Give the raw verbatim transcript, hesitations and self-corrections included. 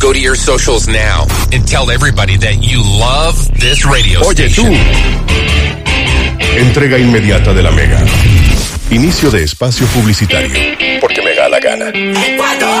Go to your socials now and tell everybody that you love this radio Oye, station. Tú. Entrega inmediata de la Mega. Inicio de espacio publicitario. Porque me da la gana.